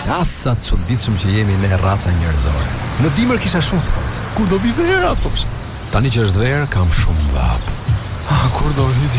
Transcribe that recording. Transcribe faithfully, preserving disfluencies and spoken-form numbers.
Asa të çuditshëm që jemi ne raca njerëzore. Në dimër kisha shumë ftohtë. Kur do vi vera thosh. Tani që është verë kam shumë vap. Ah, kur do vi